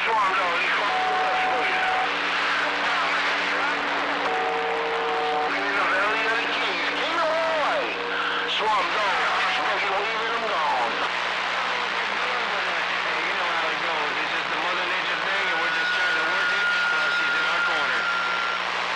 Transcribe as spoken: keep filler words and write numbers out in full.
Swarm dog, he's coming to the west for you. Bring in the belly of the keys. King away. Swarm dog, just making leaving